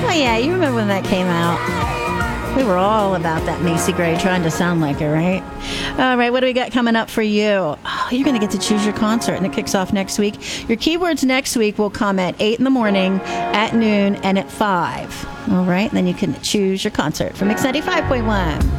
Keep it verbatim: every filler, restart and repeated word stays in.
Oh, yeah, you remember when that came out. We were all about that Macy Gray, trying to sound like her, right? All right, what do we got coming up for you? Oh, you're going to get to choose your concert, and it kicks off next week. Your keywords next week will come at eight in the morning, at noon, and at five. All right, and then you can choose your concert from Mix ninety-five point one.